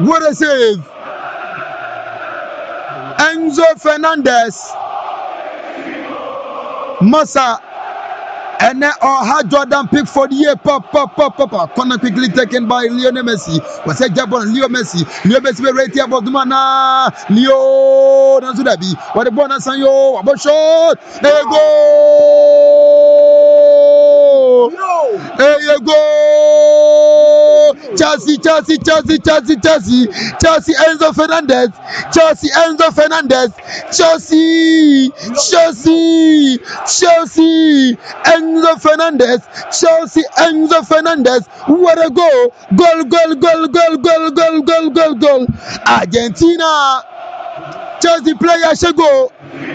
What a save! Enzo Fernandez, Massa, and then Jordan Pickford here. Corner quickly taken by Lionel Messi. Was a Japan Leo Messi. Leo Messi right here about Mana. Leo Nazudabi. What a bonus on you. About shot. There you go. There you go. Chelsea, Enzo Fernandez, Enzo Fernandez, Enzo Fernandez, what a goal, goal, Argentina, Chelsea player should go,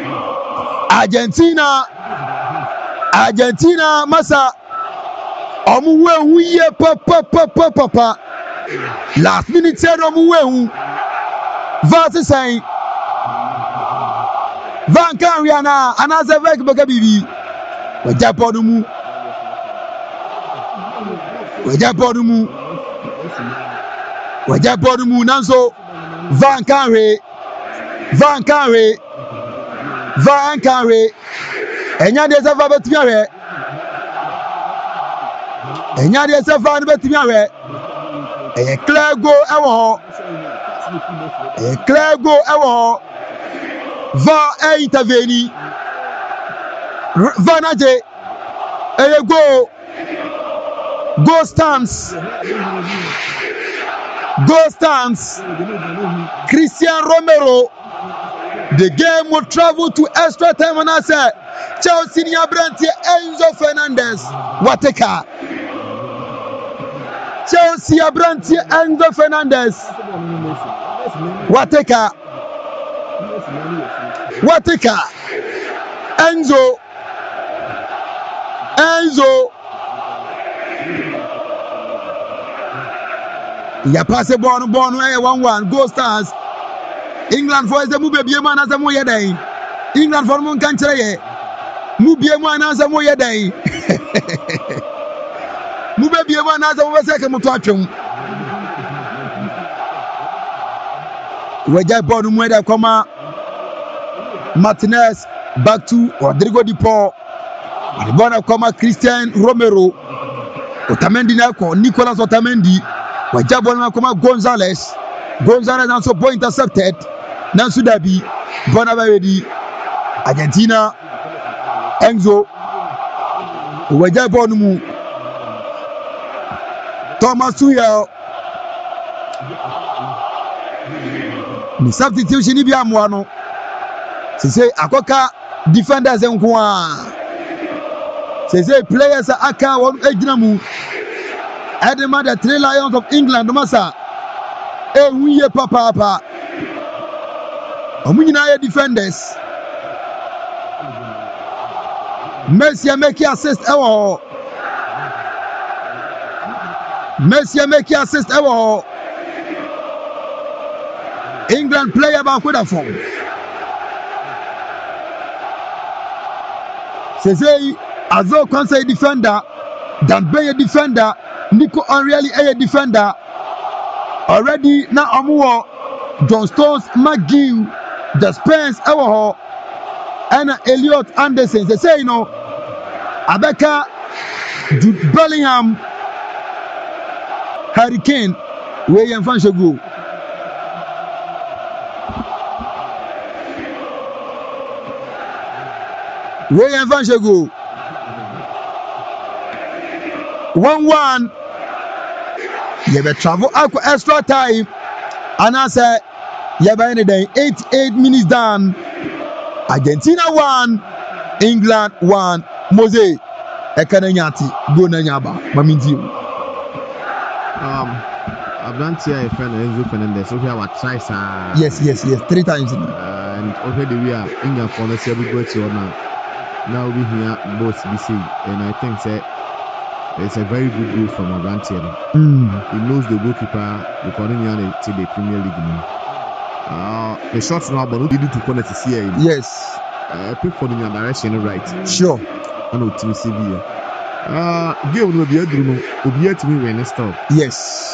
Argentina, Massa. Omuwe papa. Last minute said Omuwe. Vasi saying Van Kariana another vek bagabibi. Wajapodumu nanso Van Kare enya de safa betimiawe enya de safa betimiawe e clear go ewo va interveni Vanaje go stance Christian Romero. The game will travel to extra time, and I said Chelsea near Branty Enzo Fernandez. What a car! Chelsea Branty Enzo Fernandez. What a car! Enzo. Ya pass a born 1-1. Go Stars. England for the move be man as a moya day. England for Mon Cantre. Move be man as a moya day. Move be man as a second mutation. Wajai Bodu Mweda Koma Martinez back to Rodrigo Di Paul. Adibona Koma Christian Romero. Otamendi Nako, Nicolas Otamendi. Wajabona Koma Gonzalez also ball intercepted. Nansu Dabi, Bonavedi, Argentina, Enzo, Wajabonumu, Thomas Tuchel. The substitution is Biamuano. Say Akoka defenders and Kwa. Say players are Aka one Ejnamu. Edema the 3 Lions of England, Massa. We papa. Omunyina defenders. Messi make assist ewo. England player back with a form. Say Azo Konsa defender, Danbe defender, Nico Unreally a defender. Already now Amuo, John Stones, McGill, the Spence, Ewaho, and Elliot Anderson. They say, Abeka, Jude Bellingham, Harry Kane, William Van Shogu. William Van Shogu. 1-1. You better travel extra time. And I said, you better 88 minutes done. Argentina 1, England 1. Mose, Ekananyati, Gonanyaba, Maminti. I've done here a friend Enzo Fernandez. So here what tries Yes, 3 times. And already we are England for the seven goals now. Now we hear both BC, and I think that. It's a very good goal from Abrantier. He knows the goalkeeper according to the Premier League. The shots now, but we need to connect to see him. Yes. Pick for the direction right. Sure. I know Team Sevilla. Game will be a Bruno. Will be a to me when stop. Yes.